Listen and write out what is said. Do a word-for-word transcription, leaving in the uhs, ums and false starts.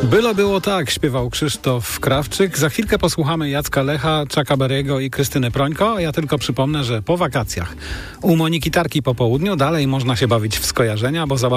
Było było tak, śpiewał Krzysztof Krawczyk. Za chwilkę posłuchamy Jacka Lecha, Chucka Berry'ego i Krystyny Prońko. Ja tylko przypomnę, że po wakacjach u Moniki Tarki po południu dalej można się bawić w skojarzenia, bo zabawa